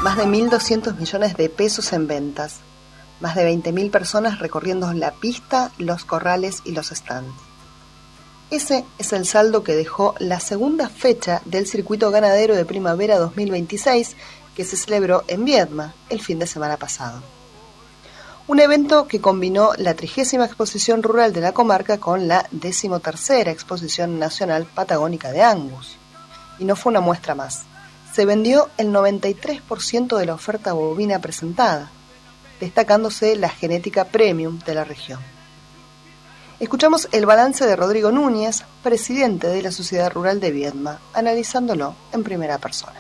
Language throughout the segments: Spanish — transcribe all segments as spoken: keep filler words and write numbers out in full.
Más de mil doscientos millones de pesos en ventas. Más de veinte mil personas recorriendo la pista, los corrales y los stands. Ese es el saldo que dejó la segunda fecha del Circuito Ganadero de Primavera dos mil veintiséis, que se celebró en Viedma el fin de semana pasado. Un evento que combinó la trigésima exposición rural de la comarca con la decimotercera exposición nacional patagónica de Angus. Y no fue una muestra más. Se vendió el noventa y tres por ciento de la oferta bovina presentada, destacándose la genética premium de la región. Escuchamos el balance de Rodrigo Núñez, presidente de la Sociedad Rural de Viedma, analizándolo en primera persona.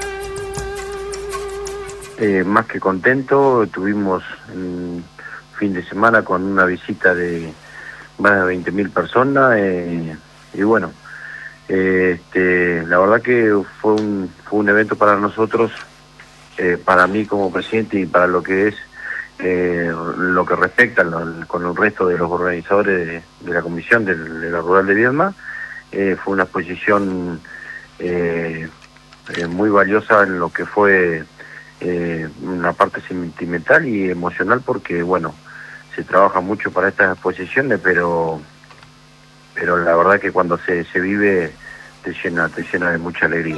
Eh, más que contento, tuvimos un fin de semana con una visita de más de veinte mil personas eh, y bueno, eh, este, la verdad que fue un, fue un evento para nosotros, eh, para mí como presidente y para lo que es eh, lo que respecta lo, con el resto de los organizadores de, de la comisión de, de la Rural de Viedma. Eh, fue una exposición eh, eh, muy valiosa en lo que fue Eh, una parte sentimental y emocional, porque bueno, se trabaja mucho para estas exposiciones, pero pero la verdad que cuando se, se vive te llena, te llena de mucha alegría.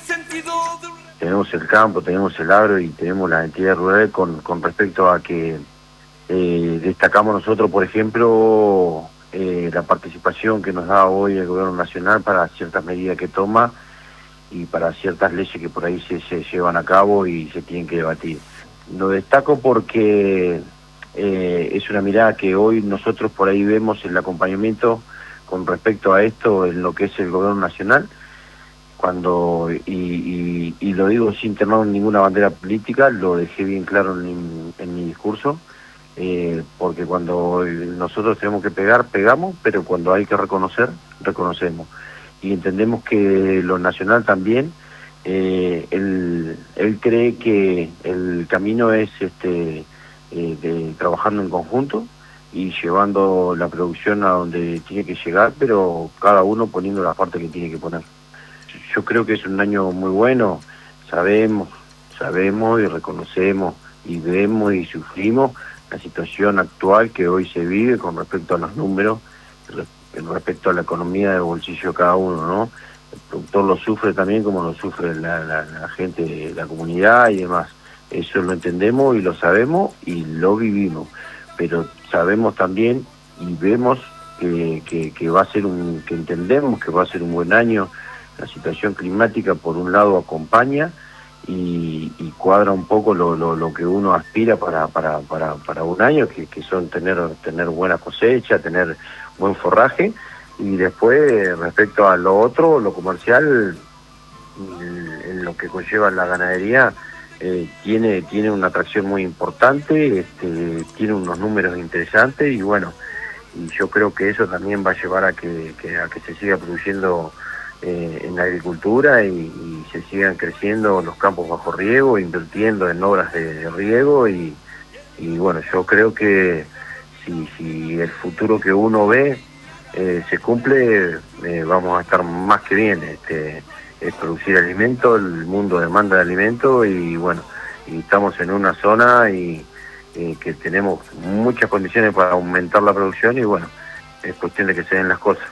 Tenemos el campo, tenemos el agro y tenemos la entidad rural con, con respecto a que eh, destacamos nosotros, por ejemplo, eh, la participación que nos da hoy el gobierno nacional para ciertas medidas que toma y para ciertas leyes que por ahí se, se llevan a cabo y se tienen que debatir. Lo destaco porque eh, es una mirada que hoy nosotros por ahí vemos el acompañamiento con respecto a esto en lo que es el gobierno nacional, cuando y, y, y lo digo sin tener ninguna bandera política, lo dejé bien claro en, en mi discurso, eh, porque cuando nosotros tenemos que pegar, pegamos, pero cuando hay que reconocer, reconocemos. Y entendemos que lo nacional también, eh, él, él cree que el camino es este eh, de trabajando en conjunto y llevando la producción a donde tiene que llegar, pero cada uno poniendo la parte que tiene que poner. Yo creo que es un año muy bueno, sabemos, sabemos y reconocemos y vemos y sufrimos la situación actual que hoy se vive con respecto a los números, en respecto a la economía del bolsillo de cada uno, ¿no? El productor lo sufre también como lo sufre la, la, la gente de la comunidad y demás. Eso lo entendemos y lo sabemos y lo vivimos, pero sabemos también y vemos que, que, que va a ser un, que entendemos que va a ser un buen año. La situación climática por un lado acompaña y, y cuadra un poco lo, lo, lo que uno aspira para, para, para, para un año, que, que son tener, tener buena cosecha, tener buen forraje, y después respecto a lo otro, lo comercial, en lo que conlleva la ganadería, eh, tiene tiene una atracción muy importante, este, tiene unos números interesantes y bueno, y yo creo que eso también va a llevar a que, que a que se siga produciendo eh, en la agricultura y, y se sigan creciendo los campos bajo riego, invirtiendo en obras de, de riego y, y bueno, yo creo que Si, si el futuro que uno ve eh, se cumple, eh, vamos a estar más que bien. Este, es producir alimento, el mundo demanda de alimento y bueno, y estamos en una zona y, y que tenemos muchas condiciones para aumentar la producción y bueno, es cuestión de que se den las cosas.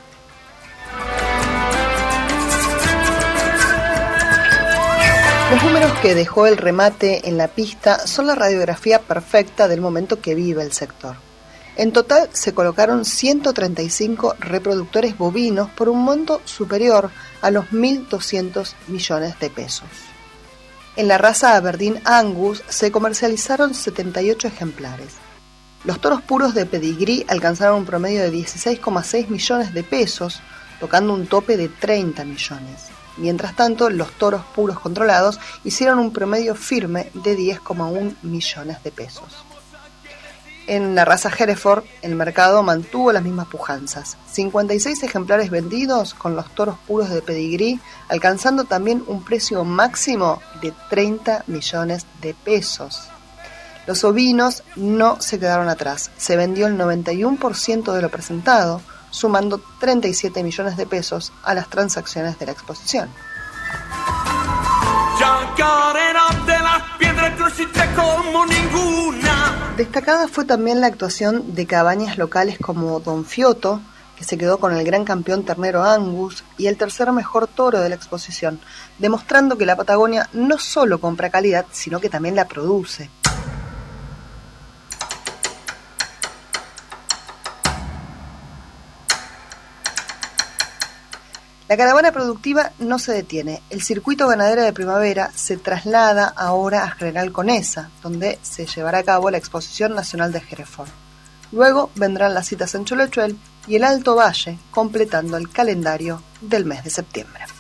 Los números que dejó el remate en la pista son la radiografía perfecta del momento que vive el sector. En total se colocaron ciento treinta y cinco reproductores bovinos por un monto superior a los mil doscientos millones de pesos. En la raza Aberdeen Angus se comercializaron setenta y ocho ejemplares. Los toros puros de pedigrí alcanzaron un promedio de dieciséis coma seis millones de pesos, tocando un tope de treinta millones. Mientras tanto, los toros puros controlados hicieron un promedio firme de diez coma uno millones de pesos. En la raza Hereford, el mercado mantuvo las mismas pujanzas. cincuenta y seis ejemplares vendidos con los toros puros de pedigrí, alcanzando también un precio máximo de treinta millones de pesos. Los ovinos no se quedaron atrás. Se vendió el noventa y uno por ciento de lo presentado, sumando treinta y siete millones de pesos a las transacciones de la exposición. Ya de las como ninguna. Destacada fue también la actuación de cabañas locales como Don Fioto, que se quedó con el gran campeón ternero Angus y el tercer mejor toro de la exposición, demostrando que la Patagonia no solo compra calidad, sino que también la produce. La caravana productiva no se detiene. El circuito ganadero de primavera se traslada ahora a General Conesa, donde se llevará a cabo la Exposición Nacional de Hereford. Luego vendrán las citas en Choluechuel y el Alto Valle, completando el calendario del mes de septiembre.